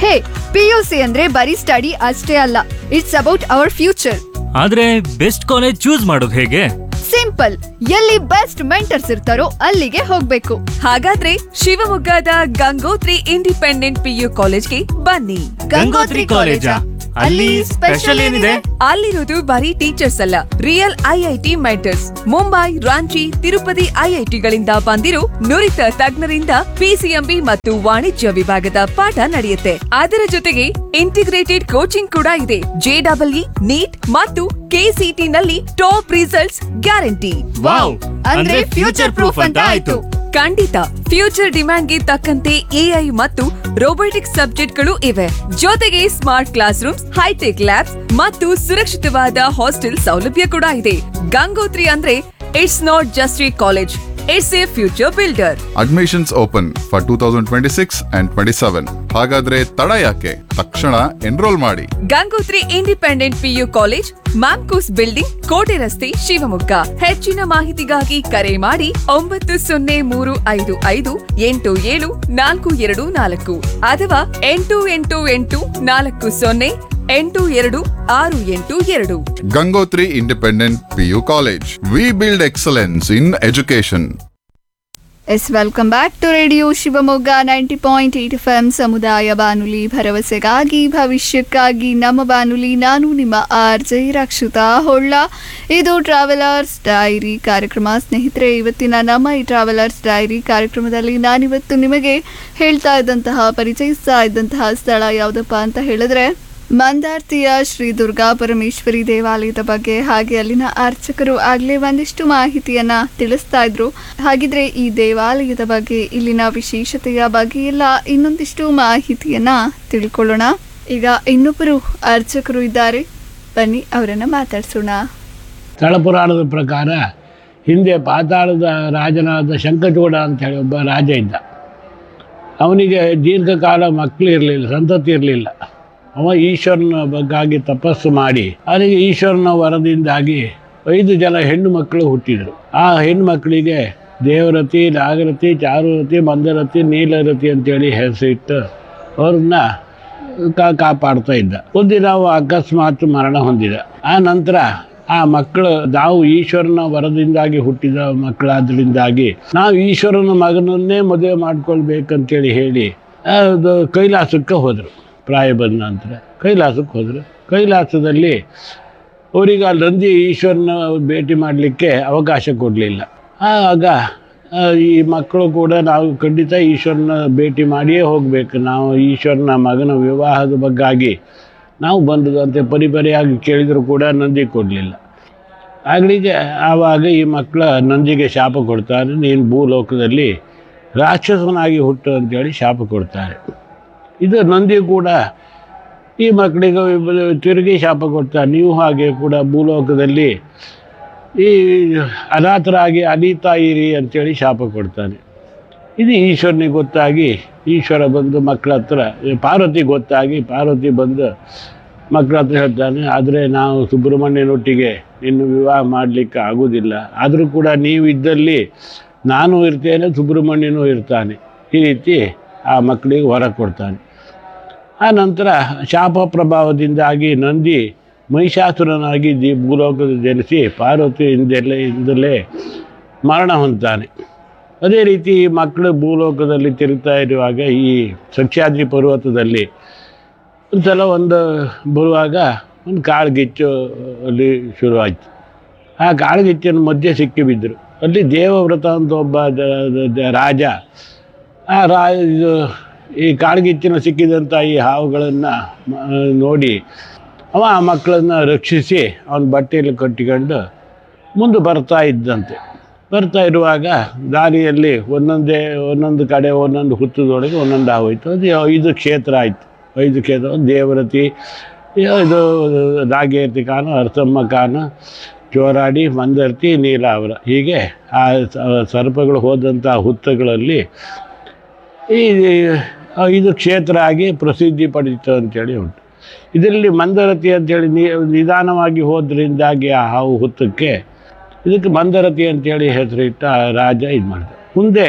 ಹೇ, PUC ಅಂದ್ರೆ ಬರೀ study ಅಷ್ಟೇ ಅಲ್ಲ, ಇಟ್ಸ್ ಅಬೌಟ್ ಅವರ್ ಫ್ಯೂಚರ್. ಆದ್ರೆ ಬೆಸ್ಟ್ ಕಾಲೇಜ್ ಚೂಸ್ ಮಾಡೋದು ಹೇಗೆ? ಸಿಂಪಲ್, ಎಲ್ಲಿ ಬೆಸ್ಟ್ ಮೆಂಟರ್ಸ್ ಇರ್ತಾರೋ ಅಲ್ಲಿಗೆ ಹೋಗ್ಬೇಕು. ಹಾಗಾದ್ರೆ ಶಿವಮೊಗ್ಗದ ಗಂಗೋತ್ರಿ ಇಂಡಿಪೆಂಡೆಂಟ್ PU ಕಾಲೇಜ್ಗೆ ಬನ್ನಿ. ಗಂಗೋತ್ರಿ ಕಾಲೇಜಾ? ಅಲ್ಲಿ ಸ್ಪೆಷಲ್ ಏನಿದೆ? ಅಲ್ಲಿರೋದು ಬರೀ ಟೀಚರ್ಸ್ ಅಲ್ಲ, real IIT mentors. Mumbai, Ranchi, Tirupati IITಗಳಿಂದ ಬಂದಿರೋ ನುರಿತ ತಜ್ಞರಿಂದ PCMB ಮತ್ತು ವಾಣಿಜ್ಯ ವಿಭಾಗದ ಪಾಠ ನಡೆಯುತ್ತೆ. ಅದರ ಜೊತೆಗೆ ಇಂಟಿಗ್ರೇಟೆಡ್ ಕೋಚಿಂಗ್ ಕೂಡ ಇದೆ. JEE, ನೀಟ್ ಮತ್ತು KCT ನಲ್ಲಿ ಟಾಪ್ ರಿಸಲ್ಟ್ಸ್ ಗ್ಯಾರಂಟಿ. ವಾವ್, ಅಂದ್ರೆ ಫ್ಯೂಚರ್ ಪ್ರೂಫ್ ಅಂತ ಆಯ್ತು. ಖಂಡಿತ, ಫ್ಯೂಚರ್ ಡಿಮ್ಯಾಂಡ್ಗೆ ತಕ್ಕಂತೆ AI ಮತ್ತು ರೋಬೋಟಿಕ್ಸ್ ಸಬ್ಜೆಕ್ಟ್ಗಳು ಇವೆ. ಜೊತೆಗೆ smart class rooms, high tech labs ಮತ್ತು ಸುರಕ್ಷಿತವಾದ ಹಾಸ್ಟೆಲ್ ಸೌಲಭ್ಯ ಕೂಡ ಇದೆ. ಗಂಗೋತ್ರಿ ಅಂದ್ರೆ it's not just A college, it's A future builder. Admissions open for 2026 and 27. ಹಾಗಾದ್ರೆ ತಡ ಯಾಕೆ? ತಕ್ಷಣ ಎನ್ರೋಲ್ ಮಾಡಿ. Gangotri independent PU college, Mamcos building, ಕೋಟೆ ರಸ್ತೆ, ಶಿವಮೊಗ್ಗ. ಹೆಚ್ಚಿನ ಮಾಹಿತಿಗಾಗಿ ಕರೆ ಮಾಡಿ 9035587424 ಅಥವಾ 8884082682. Gangotri independent PU college. We build excellence in education. Welcome back to radio Shivamogga 90.8 FM ಸಮುದಾಯ ಬಾನುಲಿ, ಭರವಸೆಗಾಗಿ ಭವಿಷ್ಯಕ್ಕಾಗಿ ನಮ್ಮ ಬಾನುಲಿ. ನಾನು ನಿಮ್ಮ RJ ರಕ್ಷಿತಾ ಹೊಳ್ಳ. ಇದು ಟ್ರಾವೆಲರ್ಸ್ ಡೈರಿ ಕಾರ್ಯಕ್ರಮ. ಸ್ನೇಹಿತರೆ, ಇವತ್ತಿನ ನಮ್ಮ ಈ ಟ್ರಾವೆಲರ್ಸ್ ಡೈರಿ ಕಾರ್ಯಕ್ರಮದಲ್ಲಿ ನಾನಿವತ್ತು ನಿಮಗೆ ಪರಿಚಯಿಸ್ತಾ ಇದ್ದಂತಹ ಸ್ಥಳ ಯಾವುದಪ್ಪ ಅಂತ ಹೇಳಿದ್ರೆ ಮಂದಾರ್ತಿಯ ಶ್ರೀ ದುರ್ಗಾ ಪರಮೇಶ್ವರಿ ದೇವಾಲಯದ ಬಗ್ಗೆ. ಹಾಗೆ ಅಲ್ಲಿನ ಅರ್ಚಕರು ಆಗ್ಲೇ ಒಂದಿಷ್ಟು ಮಾಹಿತಿಯನ್ನ ತಿಳಿಸ್ತಾ ಇದ್ರು. ಹಾಗಿದ್ರೆ ಈ ದೇವಾಲಯದ ಬಗ್ಗೆ, ಇಲ್ಲಿನ ವಿಶೇಷತೆಯ ಬಗ್ಗೆ ಎಲ್ಲ ಇನ್ನೊಂದಿಷ್ಟು ಮಾಹಿತಿಯನ್ನ ತಿಳ್ಕೊಳ್ಳೋಣ. ಈಗ ಇನ್ನೊಬ್ಬರು ಅರ್ಚಕರು ಇದ್ದಾರೆ, ಬನ್ನಿ ಅವರನ್ನ ಮಾತಾಡ್ಸೋಣ. ಸ್ಥಳ ಪುರಾಣದ ಪ್ರಕಾರ ಹಿಂದೆ ಪಾತಾಳದ ರಾಜನಾದ ಶಂಖಚೂಡ ಅಂತ ಹೇಳಿ ಒಬ್ಬ ರಾಜ ಇದ್ದ. ಅವನಿಗೆ ದೀರ್ಘಕಾಲ ಮಕ್ಕಳು ಇರಲಿಲ್ಲ, ಸಂತತಿ ಇರಲಿಲ್ಲ. ಅವ ಈಶ್ವರನ ಬಗ್ಗಾಗಿ ತಪಸ್ಸು ಮಾಡಿ ಅವನಿಗೆ ಈಶ್ವರನ ವರದಿಂದಾಗಿ 5 ಜನ ಹೆಣ್ಣು ಮಕ್ಕಳು ಹುಟ್ಟಿದರು. ಆ ಹೆಣ್ಣು ಮಕ್ಕಳಿಗೆ ದೇವರತಿ, ನಾಗರತಿ, ಚಾರುರತಿ, ಮಂದರತಿ, ನೀಲರತಿ ಅಂತೇಳಿ ಹೆಸರಿಟ್ಟು ಅವ್ರನ್ನ ಕಾಪಾಡ್ತಾ ಇದ್ದ. ಒಂದಿನ ಅವ ಅಕಸ್ಮಾತ್ ಮರಣ ಹೊಂದಿದ. ಆ ನಂತರ ಆ ಮಕ್ಕಳು, ನಾವು ಈಶ್ವರನ ವರದಿಂದಾಗಿ ಹುಟ್ಟಿದ ಮಕ್ಕಳಾದ್ರಿಂದಾಗಿ ನಾವು ಈಶ್ವರನ ಮಗನನ್ನೇ ಮದುವೆ ಮಾಡ್ಕೊಳ್ಬೇಕಂತೇಳಿ ಹೇಳಿ ಅದು ಕೈಲಾಸಕ್ಕೆ ಹೋದರು. ಪ್ರಾಯ ಬಂದ ನಂತರ ಕೈಲಾಸಕ್ಕೆ ಹೋದರು. ಕೈಲಾಸದಲ್ಲಿ ಅವರಿಗೆ ಆ ನಂದಿ ಈಶ್ವರನ ಭೇಟಿ ಮಾಡಲಿಕ್ಕೆ ಅವಕಾಶ ಕೊಡಲಿಲ್ಲ. ಆಗ ಈ ಮಕ್ಕಳು ಕೂಡ ನಾವು ಖಂಡಿತ ಈಶ್ವರನ ಭೇಟಿ ಮಾಡಿಯೇ ಹೋಗಬೇಕು, ನಾವು ಈಶ್ವರನ ಮಗನ ವಿವಾಹದ ಬಗ್ಗಾಗಿ ನಾವು ಬಂದದಂತೆ ಪರಿಪರಿಯಾಗಿ ಕೇಳಿದರೂ ಕೂಡ ನಂದಿ ಕೊಡಲಿಲ್ಲ. ಆಗಲಿಗೆ ಆವಾಗ ಈ ಮಕ್ಕಳ ನಂದಿಗೆ ಶಾಪ ಕೊಡ್ತಾರೆ, ನೀನು ಭೂಲೋಕದಲ್ಲಿ ರಾಕ್ಷಸನಾಗಿ ಹುಟ್ಟು ಅಂತೇಳಿ ಶಾಪ ಕೊಡ್ತಾರೆ. ಇದು ನಂದಿ ಕೂಡ ಈ ಮಕ್ಕಳಿಗೆ ತಿರುಗಿ ಶಾಪ ಕೊಡ್ತಾರೆ, ನೀವು ಹಾಗೆ ಕೂಡ ಭೂಲೋಕದಲ್ಲಿ ಈ ಅನಾಥರಾಗಿ ಅಲೀತಾ ಇರಿ ಅಂತೇಳಿ ಶಾಪ ಕೊಡ್ತಾನೆ. ಇದು ಈಶ್ವರನಿಗೆ ಗೊತ್ತಾಗಿ ಈಶ್ವರ ಬಂದು ಮಕ್ಕಳ ಹತ್ರ, ಪಾರ್ವತಿ ಗೊತ್ತಾಗಿ ಪಾರ್ವತಿ ಬಂದು ಮಕ್ಕಳ ಹತ್ರ ಹೇಳ್ತಾನೆ, ಆದರೆ ನಾವು ಸುಬ್ರಹ್ಮಣ್ಯನೊಟ್ಟಿಗೆ ಇನ್ನು ವಿವಾಹ ಮಾಡಲಿಕ್ಕೆ ಆಗೋದಿಲ್ಲ, ಆದರೂ ಕೂಡ ನೀವು ಇದ್ದಲ್ಲಿ ನಾನು ಇರ್ತೇನೆ, ಸುಬ್ರಹ್ಮಣ್ಯನೂ ಇರ್ತಾನೆ. ಈ ರೀತಿ ಆ ಮಕ್ಕಳಿಗೆ ಹೊರ ಕೊಡ್ತಾನೆ. ಆ ನಂತರ ಶಾಪ ಪ್ರಭಾವದಿಂದಾಗಿ ನಂದಿ ಮಹಿಷಾಸುರನಾಗಿ ಭೂಲೋಕದ ಜನಿಸಿ ಪಾರ್ವತಿಯಿಂದಲೇ ಮರಣ ಹೊಂದ್ತಾನೆ. ಅದೇ ರೀತಿ ಮಕ್ಕಳು ಭೂಲೋಕದಲ್ಲಿ ತಿರುಗ್ತಾ ಇರುವಾಗ ಈ ಸಖ್ಯಾದ್ರಿ ಪರ್ವತದಲ್ಲಿ ಒಂದು ಸಲ ಬರುವಾಗ ಒಂದು ಕಾಳ್ಗಿಚ್ಚು ಅಲ್ಲಿ ಶುರುವಾಯಿತು. ಆ ಕಾಳ್ಗಿಚ್ಚಿನ ಮಧ್ಯೆ ಸಿಕ್ಕಿಬಿದ್ದರು. ಅಲ್ಲಿ ದೇವವ್ರತ ಅಂತ ಒಬ್ಬ ರಾಜ, ಈ ಕಾಳ್ಗಿಚ್ಚಿನ ಸಿಕ್ಕಿದಂಥ ಈ ಹಾವುಗಳನ್ನು ನೋಡಿ ಅವ ಆ ಮಕ್ಕಳನ್ನು ರಕ್ಷಿಸಿ ಅವನ ಬಟ್ಟೆಯಲ್ಲಿ ಕಟ್ಟಿಕೊಂಡು ಮುಂದೆ ಬರ್ತಾ ಇದ್ದಂತೆ. ಬರ್ತಾ ಇರುವಾಗ ದಾರಿಯಲ್ಲಿ ಒಂದೊಂದು ಕಡೆ ಒಂದೊಂದು ಹುತ್ತದೊಳಗೆ ಒಂದೊಂದು ಹಾವು ಹೋಯ್ತು. ಅದು 5 ಕ್ಷೇತ್ರ ಆಯಿತು. 5 ಕ್ಷೇತ್ರ, ದೇವರತಿ, ಇದು ನಾಗೇರ್ತಿ ಕಾನು, ಅರಸಮ್ಮ ಕಾನು, ಚೋರಾಡಿ, ಮಂದರ್ತಿ, ನೀಲಾವರ, ಹೀಗೆ ಆ ಸರ್ಪಗಳು ಹೋದಂಥ ಹುತ್ತಗಳಲ್ಲಿ ಈ 5 ಕ್ಷೇತ್ರ ಆಗಿ ಪ್ರಸಿದ್ಧಿ ಪಡೀತು ಅಂತೇಳಿ ಉಂಟು. ಇದರಲ್ಲಿ ಮಂದರತಿ ಅಂತೇಳಿ ನಿಧಾನವಾಗಿ ಹೋದ್ರಿಂದಾಗಿ ಆ ಹಾವು ಹುತ್ತಕ್ಕೆ ಇದಕ್ಕೆ ಮಂದರತಿ ಅಂತೇಳಿ ಹೆಸರಿಟ್ಟ ರಾಜ ಇದು ಮಾಡಿದ. ಮುಂದೆ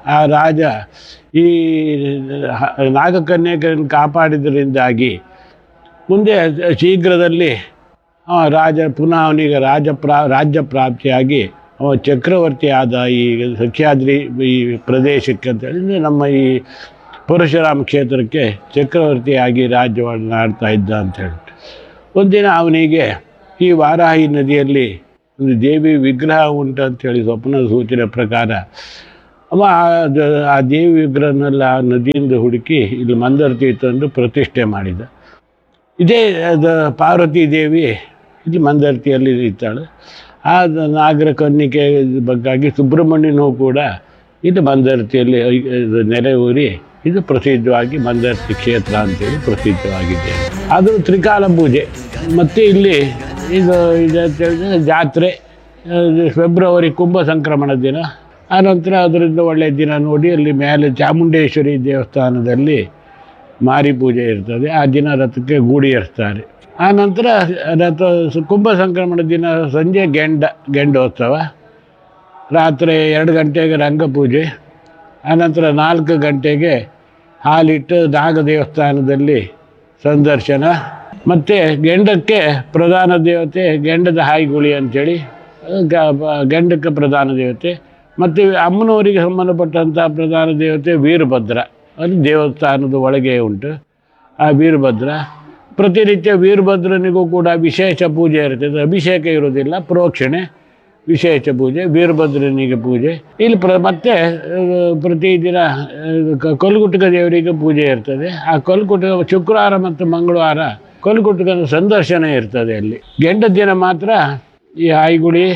ಆ ರಾಜ ಈ ನಾಗಕನ್ಯೆಗಳನ್ನು ಕಾಪಾಡಿದ್ರಿಂದಾಗಿ ಮುಂದೆ ಶೀಘ್ರದಲ್ಲಿ ರಾಜ ಪುನಃ ಅವನಿಗೆ ರಾಜ್ಯ ಪ್ರಾಪ್ತಿಯಾಗಿ ಅವ ಚಕ್ರವರ್ತಿ ಆದ ಈ ಸಹ್ಯಾದ್ರಿ ಈ ಪ್ರದೇಶಕ್ಕೆ ಅಂತೇಳಿ ನಮ್ಮ ಈ ಪರಶುರಾಮ ಕ್ಷೇತ್ರಕ್ಕೆ ಚಕ್ರವರ್ತಿಯಾಗಿ ರಾಜ್ಯವನ್ನು ಆಡ್ತಾ ಇದ್ದ ಅಂಥೇಳಿ. ಒಂದಿನ ಅವನಿಗೆ ಈ ವಾರಾಹಿ ನದಿಯಲ್ಲಿ ಒಂದು ದೇವಿ ವಿಗ್ರಹ ಉಂಟು ಅಂಥೇಳಿ ಸ್ವಪ್ನದ ಸೂಚನೆ ಪ್ರಕಾರ ಅವ ಆ ದೇವಿ ವಿಗ್ರಹನೆಲ್ಲ ಆ ನದಿಯಿಂದ ಹುಡುಕಿ ಇಲ್ಲಿ ಮಂದರ್ತಿ ತಂದು ಪ್ರತಿಷ್ಠೆ ಮಾಡಿದ. ಇದೇ ಪಾರ್ವತಿ ದೇವಿ ಇಲ್ಲಿ ಮಂದರ್ತಿಯಲ್ಲಿ ಇರ್ತಾಳೆ. ಆ ನಾಗರ ಕನ್ನಿಕೆ ಬಗ್ಗಾಗಿ ಸುಬ್ರಹ್ಮಣ್ಯನೂ ಕೂಡ ಇದು ಮಂದರ್ತಿಯಲ್ಲಿ ನೆಲೆ ಊರಿ ಇದು ಪ್ರಸಿದ್ಧವಾಗಿ ಮಂದರ್ತಿ ಕ್ಷೇತ್ರ ಅಂತೇಳಿ ಪ್ರಸಿದ್ಧವಾಗಿದೆ. ಅದು ತ್ರಿಕಾಲ ಪೂಜೆ. ಮತ್ತು ಇಲ್ಲಿ ಇದು ಅಂತ ಹೇಳಿದ್ರೆ ಜಾತ್ರೆ ಫೆಬ್ರವರಿ ಕುಂಭ ಸಂಕ್ರಮಣ ದಿನ. ಆನಂತರ ಅದರಿಂದ ಒಳ್ಳೆಯ ದಿನ ನೋಡಿ ಅಲ್ಲಿ ಮೇಲೆ ಚಾಮುಂಡೇಶ್ವರಿ ದೇವಸ್ಥಾನದಲ್ಲಿ ಮಾರಿ ಪೂಜೆ ಇರ್ತದೆ. ಆ ದಿನ ರಥಕ್ಕೆ ಗೂಡಿ ಏರಿಸ್ತಾರೆ. ಆನಂತರ ರಥ ಕುಂಭ ಸಂಕ್ರಮಣ ದಿನ ಸಂಜೆ ಗೆಂಡೋತ್ಸವ, ರಾತ್ರಿ 2 ಗಂಟೆಗೆ ರಂಗಪೂಜೆ, ಆನಂತರ 4 ಗಂಟೆಗೆ ಹಾಲಿಟ್ಟು ನಾಗ ದೇವಸ್ಥಾನದಲ್ಲಿ ಸಂದರ್ಶನ. ಮತ್ತು ಗೆಂಡಕ್ಕೆ ಪ್ರಧಾನ ದೇವತೆ ಗೆಂಡದ ಹಾಯಿಗುಳಿ ಅಂಥೇಳಿ ಗೆಂಡಕ್ಕೆ ಪ್ರಧಾನ ದೇವತೆ. ಮತ್ತು ಅಮ್ಮನವರಿಗೆ ಸಂಬಂಧಪಟ್ಟಂಥ ಪ್ರಧಾನ ದೇವತೆ ವೀರಭದ್ರ, ಅಲ್ಲಿ ದೇವಸ್ಥಾನದ ಒಳಗೆ ಉಂಟು ಆ ವೀರಭದ್ರ. ಪ್ರತಿನಿತ್ಯ ವೀರಭದ್ರನಿಗೂ ಕೂಡ ವಿಶೇಷ ಪೂಜೆ ಇರ್ತದೆ. ಅಭಿಷೇಕ ಇರೋದಿಲ್ಲ, ಪ್ರೋಕ್ಷಣೆ ವಿಶೇಷ ಪೂಜೆ, ವೀರಭದ್ರನಿಗೆ ಪೂಜೆ. ಇಲ್ಲಿ ಮತ್ತೆ ಪ್ರತಿದಿನ ಕೊಲ್ಗುಟಕ ದೇವರಿಗೆ ಪೂಜೆ ಇರ್ತದೆ. ಆ ಕೊಲ್ಗುಟಕ ಶುಕ್ರವಾರ ಮತ್ತು ಮಂಗಳವಾರ ಕೊಲ್ಗುಟಕದ ಸಂದರ್ಶನ ಇರ್ತದೆ. ಅಲ್ಲಿ ಗೆಂಡ ದಿನ ಮಾತ್ರ ಈ ಹಾಯಿಗುಳಿ,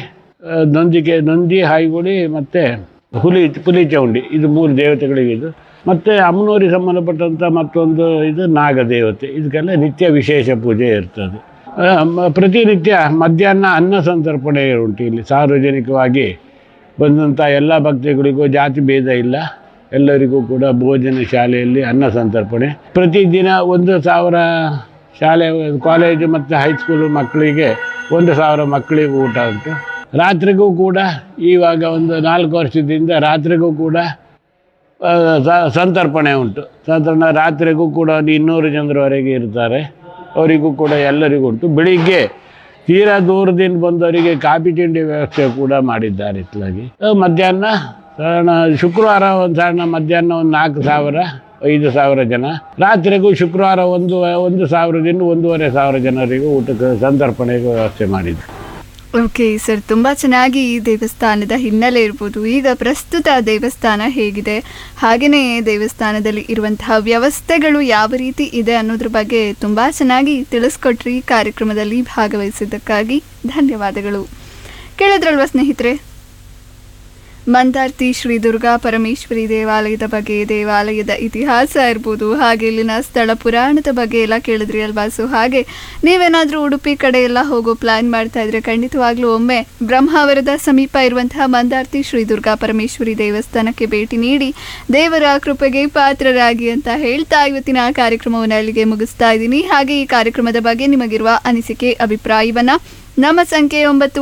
ನಂದಿ ಹಾಯಿಗುಳಿ ಮತ್ತು ಪುಲಿ ಚೌಂಡಿ, ಇದು 3 ದೇವತೆಗಳಿಗಿದು. ಮತ್ತು ಅಮ್ಮನವರಿಗೆ ಸಂಬಂಧಪಟ್ಟಂಥ ಮತ್ತೊಂದು ಇದು ನಾಗದೇವತೆ. ಇದಕ್ಕೆಲ್ಲ ನಿತ್ಯ ವಿಶೇಷ ಪೂಜೆ ಇರ್ತದೆ. ಪ್ರತಿನಿತ್ಯ ಮಧ್ಯಾಹ್ನ ಅನ್ನ ಸಂತರ್ಪಣೆ ಉಂಟು. ಇಲ್ಲಿ ಸಾರ್ವಜನಿಕವಾಗಿ ಬಂದಂಥ ಎಲ್ಲ ಭಕ್ತರಿಗಳಿಗೂ ಜಾತಿ ಭೇದ ಇಲ್ಲ, ಎಲ್ಲರಿಗೂ ಕೂಡ ಭೋಜನ ಶಾಲೆಯಲ್ಲಿ ಅನ್ನ ಸಂತರ್ಪಣೆ. ಪ್ರತಿದಿನ 1,000 ಶಾಲೆ ಕಾಲೇಜು ಮತ್ತು ಹೈಸ್ಕೂಲು ಮಕ್ಕಳಿಗೆ 1,000 ಮಕ್ಕಳಿಗೂ ಊಟ ಉಂಟು. ರಾತ್ರಿಗೂ ಕೂಡ ಇವಾಗ ಒಂದು 4 ವರ್ಷದಿಂದ ರಾತ್ರಿಗೂ ಕೂಡ ಸಂತರ್ಪಣೆ ಉಂಟು. ರಾತ್ರಿಗೂ ಕೂಡ 200 ಜನರವರೆಗೆ ಇರ್ತಾರೆ. ಅವರಿಗೂ ಕೂಡ ಎಲ್ಲರಿಗೂ ಉಂಟು. ಬೆಳಿಗ್ಗೆ ತೀರಾ ದೂರದಿಂದ ಬಂದವರಿಗೆ ಕಾಫಿ ತಿಂಡಿ ವ್ಯವಸ್ಥೆ ಕೂಡ ಮಾಡಿದ್ದಾರೆ ಇತ್ಲಾಗಿ. ಮಧ್ಯಾಹ್ನ ಶುಕ್ರವಾರ ಒಂದು ಮಧ್ಯಾಹ್ನ ಒಂದು 4,000-5,000 ಜನ. ರಾತ್ರಿಗೂ ಶುಕ್ರವಾರ 1,000ದಿಂದ 1,500 ಜನರಿಗೂ ಊಟಕ್ಕೆ ಸಂತರ್ಪಣೆಗೆ ವ್ಯವಸ್ಥೆ ಮಾಡಿದ್ರು. ಓಕೆ ಸರ್, ತುಂಬ ಚೆನ್ನಾಗಿ ಈ ದೇವಸ್ಥಾನದ ಹಿನ್ನೆಲೆ ಇರ್ಬೋದು. ಈಗ ಪ್ರಸ್ತುತ ದೇವಸ್ಥಾನ ಹೇಗಿದೆ, ಹಾಗೆಯೇ ದೇವಸ್ಥಾನದಲ್ಲಿ ಇರುವಂತಹ ವ್ಯವಸ್ಥೆಗಳು ಯಾವ ರೀತಿ ಇದೆ ಅನ್ನೋದ್ರ ಬಗ್ಗೆ ತುಂಬ ಚೆನ್ನಾಗಿ ತಿಳಿಸ್ಕೊಟ್ರಿ. ಕಾರ್ಯಕ್ರಮದಲ್ಲಿ ಭಾಗವಹಿಸಿದ್ದಕ್ಕಾಗಿ ಧನ್ಯವಾದಗಳು. ಕೇಳಿದ್ರಲ್ವ ಸ್ನೇಹಿತರೆ, ಮಂದಾರ್ತಿ ಶ್ರೀ ದುರ್ಗಾ ಪರಮೇಶ್ವರಿ ದೇವಾಲಯದ ಬಗ್ಗೆ, ದೇವಾಲಯದ ಇತಿಹಾಸ ಇರ್ಬೋದು, ಹಾಗೆ ಇಲ್ಲಿನ ಸ್ಥಳ ಪುರಾಣದ ಬಗ್ಗೆ ಎಲ್ಲ ಕೇಳಿದ್ರಿ ಅಲ್ವಾ. ಸೊ ಹಾಗೆ ನೀವೇನಾದರೂ ಉಡುಪಿ ಕಡೆ ಎಲ್ಲ ಹೋಗೋ ಪ್ಲಾನ್ ಮಾಡ್ತಾ ಇದ್ರೆ ಖಂಡಿತವಾಗ್ಲೂ ಒಮ್ಮೆ ಬ್ರಹ್ಮಾವರದ ಸಮೀಪ ಇರುವಂತಹ ಮಂದಾರ್ತಿ ಶ್ರೀ ದುರ್ಗಾ ಪರಮೇಶ್ವರಿ ದೇವಸ್ಥಾನಕ್ಕೆ ಭೇಟಿ ನೀಡಿ ದೇವರ ಕೃಪೆಗೆ ಪಾತ್ರರಾಗಿ ಅಂತ ಹೇಳ್ತಾ ಇವತ್ತಿನ ಕಾರ್ಯಕ್ರಮವನ್ನು ಅಲ್ಲಿಗೆ ಮುಗಿಸ್ತಾ ಇದ್ದೀನಿ. ಹಾಗೆ ಈ ಕಾರ್ಯಕ್ರಮದ ಬಗ್ಗೆ ನಿಮಗಿರುವ ಅನಿಸಿಕೆ, ಅಭಿಪ್ರಾಯವನ್ನ ನಮ್ಮ ಸಂಖ್ಯೆ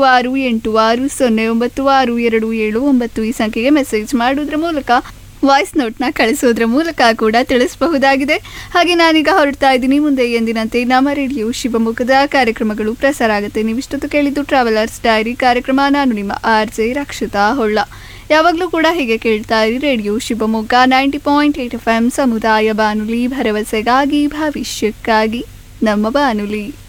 9686096279 ಈ ಸಂಖ್ಯೆಗೆ ಮೆಸೇಜ್ ಮಾಡೋದ್ರ ಮೂಲಕ, ವಾಯ್ಸ್ ನೋಟ್ನ ಕಳಿಸೋದ್ರ ಮೂಲಕ ಕೂಡ ತಿಳಿಸಬಹುದಾಗಿದೆ. ಹಾಗೆ ನಾನೀಗ ಹೊರಡ್ತಾ ಇದ್ದೀನಿ. ಮುಂದೆ ಎಂದಿನಂತೆ ನಮ್ಮ ರೇಡಿಯೋ ಶಿವಮೊಗ್ಗದ ಕಾರ್ಯಕ್ರಮಗಳು ಪ್ರಸಾರ ಆಗುತ್ತೆ. ನೀವಿಷ್ಟೊತ್ತು ಕೇಳಿದ್ದು ಟ್ರಾವೆಲರ್ಸ್ ಡೈರಿ ಕಾರ್ಯಕ್ರಮ. ನಾನು ನಿಮ್ಮ RJ ರಕ್ಷಿತಾ ಹೊಳ್ಳ. ಯಾವಾಗಲೂ ಕೂಡ ಹೀಗೆ ಕೇಳ್ತಾ ಇರಿ ರೇಡಿಯೋ ಶಿವಮೊಗ್ಗ 90.8 FM ಸಮುದಾಯ ಬಾನುಲಿ, ಭರವಸೆಗಾಗಿ ಭವಿಷ್ಯಕ್ಕಾಗಿ ನಮ್ಮ ಬಾನುಲಿ.